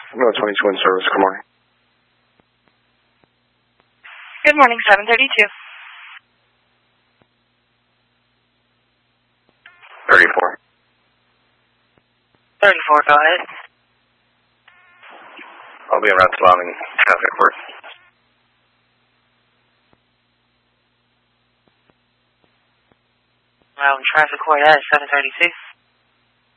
No, 22 in service. Good morning. Good morning, 732. 34. 34, go ahead. I'll be around allowing traffic work. Traffic court at 732.